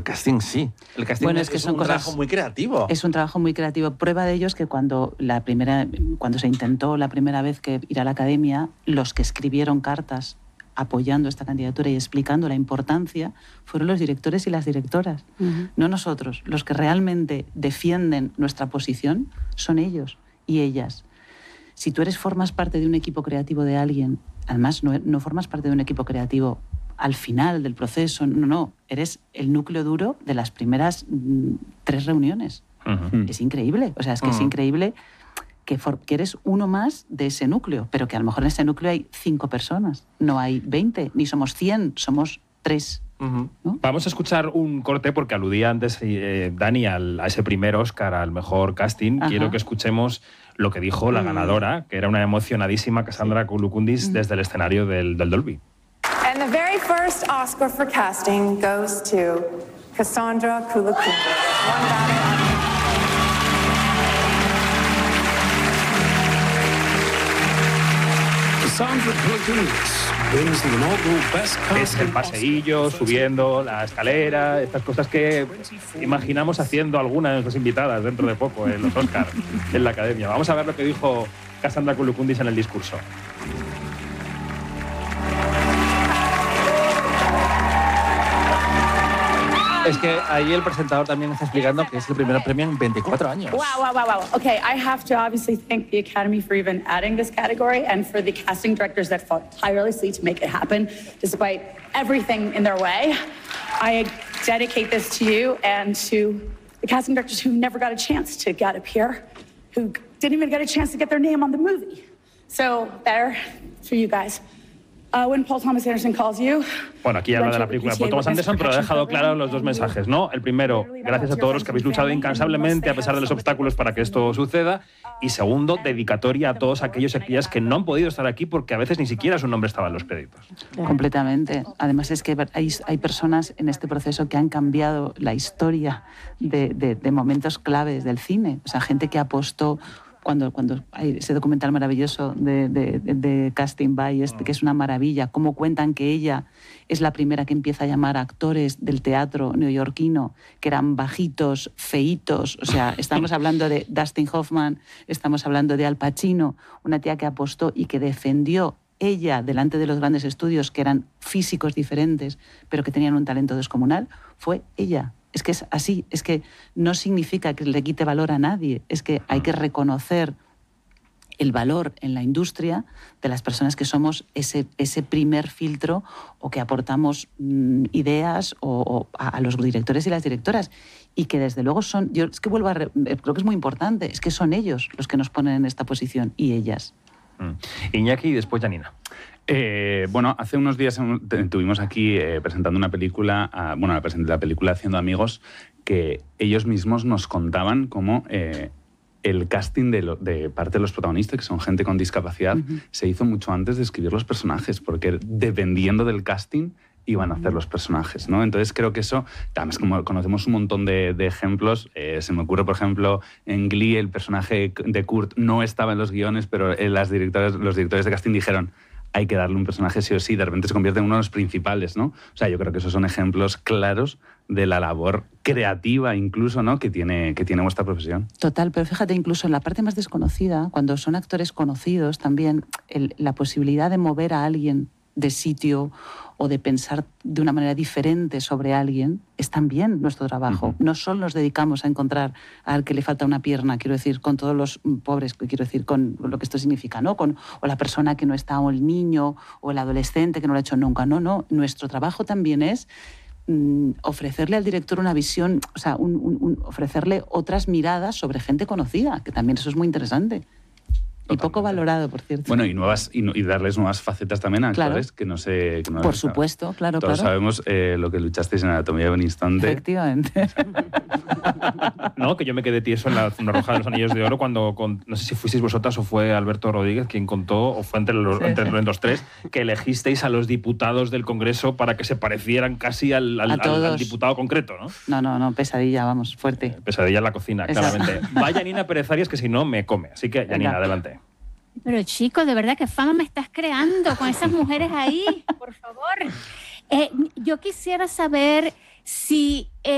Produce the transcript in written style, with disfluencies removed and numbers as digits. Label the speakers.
Speaker 1: casting sí. El casting
Speaker 2: bueno,
Speaker 1: es un trabajo muy creativo.
Speaker 2: Es un trabajo muy creativo. Prueba de ello es que cuando se intentó la primera vez que ir a la academia, los que escribieron cartas apoyando esta candidatura y explicando la importancia fueron los directores y las directoras. No nosotros. Los que realmente defienden nuestra posición son ellos y ellas. Si tú formas parte de un equipo creativo de alguien, además no formas parte de un equipo creativo al final del proceso, no, eres el núcleo duro de las primeras 3 reuniones. Es increíble, o sea, es que es increíble que eres uno más de ese núcleo, pero que a lo mejor en ese núcleo hay 5 personas, no hay 20, ni somos 100, somos 3. ¿No?
Speaker 3: Vamos a escuchar un corte porque aludía antes Dani a ese primer Oscar al mejor casting. Ajá. Quiero que escuchemos lo que dijo la ganadora, que era una emocionadísima Cassandra Koulikountis desde el escenario del Dolby.
Speaker 4: And the very first Oscar for casting goes to Cassandra Koulikountis.
Speaker 5: Cassandra Koulikountis wins the inaugural Best Casting.
Speaker 3: Es el paseillo, subiendo la escalera, estas cosas que imaginamos haciendo alguna de nuestras invitadas dentro de poco en los Oscars, en la Academia. Vamos a ver lo que dijo Cassandra Koulikountis en el discurso.
Speaker 1: Es que ahí el presentador también está explicando que es el primer premio en 24 años.
Speaker 4: Wow. Okay, I have to obviously thank the Academy for even adding this category and for the casting directors that fought tirelessly to make it happen, despite everything in their way. I dedicate this to you and to the casting directors who never got a chance to get up here, who didn't even get a chance to get their name on the movie. So, there, for you guys. When Paul Thomas Anderson calls you.
Speaker 3: Bueno, aquí habla de la película de Paul Thomas Anderson, pero ha dejado claro los 2 mensajes, ¿no? El primero, gracias a todos los que habéis luchado incansablemente a pesar de los obstáculos para que esto suceda. Y segundo, dedicatoria a todos aquellos y aquellas que no han podido estar aquí porque a veces ni siquiera su nombre estaba en los créditos.
Speaker 2: Completamente. Además es que hay personas en este proceso que han cambiado la historia de momentos claves del cine. O sea, gente que apostó. Cuando hay ese documental maravilloso de Casting By, que es una maravilla, cómo cuentan que ella es la primera que empieza a llamar a actores del teatro neoyorquino, que eran bajitos, feitos, o sea, estamos hablando de Dustin Hoffman, estamos hablando de Al Pacino, una tía que apostó y que defendió ella delante de los grandes estudios, que eran físicos diferentes, pero que tenían un talento descomunal, fue ella. Es que es así, es que no significa que le quite valor a nadie, es que hay que reconocer el valor en la industria de las personas que somos ese primer filtro o que aportamos ideas a los directores y las directoras y que desde luego son, yo es que creo que es muy importante, es que son ellos los que nos ponen en esta posición y ellas.
Speaker 3: Iñaki y después Janina.
Speaker 6: Bueno, hace unos días tuvimos aquí presentando una película, la película Haciendo Amigos, que ellos mismos nos contaban cómo el casting de parte de los protagonistas, que son gente con discapacidad, se hizo mucho antes de escribir los personajes, porque dependiendo del casting iban a hacer los personajes, ¿no? Entonces creo que eso, además como conocemos un montón de ejemplos, se me ocurre, por ejemplo, en Glee el personaje de Kurt no estaba en los guiones, pero los directores de casting dijeron hay que darle un personaje sí o sí, de repente se convierte en uno de los principales, ¿no? O sea, yo creo que esos son ejemplos claros de la labor creativa incluso, ¿no?, que tiene vuestra profesión.
Speaker 2: Total, pero fíjate, incluso en la parte más desconocida, cuando son actores conocidos también, la posibilidad de mover a alguien de sitio o de pensar de una manera diferente sobre alguien es también nuestro trabajo. No solo nos dedicamos a encontrar al que le falta una pierna, quiero decir, con todos los pobres, quiero decir, con lo que esto significa, ¿no? O la persona que no está, o el niño, o el adolescente que no lo ha hecho nunca. No. Nuestro trabajo también es ofrecerle al director una visión, o sea, ofrecerle otras miradas sobre gente conocida, que también eso es muy interesante. Y poco valorado, por cierto.
Speaker 6: Bueno, y darles nuevas facetas también a actores que no sé...
Speaker 2: Por supuesto, claro.
Speaker 6: Todos sabemos lo que luchasteis en Anatomía de un Instante.
Speaker 2: Efectivamente.
Speaker 3: No, que yo me quedé tieso en la Alfombra Roja de los Anillos de Oro cuando, no sé si fuisteis vosotras o fue Alberto Rodríguez quien contó, o fue entre los 3, que elegisteis a los diputados del Congreso para que se parecieran casi al diputado concreto, ¿no?
Speaker 2: No, pesadilla, vamos, fuerte.
Speaker 3: Pesadilla en la cocina, claramente. Va Janina Pérez Arias, que si no me come. Así que, Janina, adelante.
Speaker 7: Pero chicos, de verdad, ¿qué fama me estás creando con esas mujeres ahí? Por favor. Yo quisiera saber si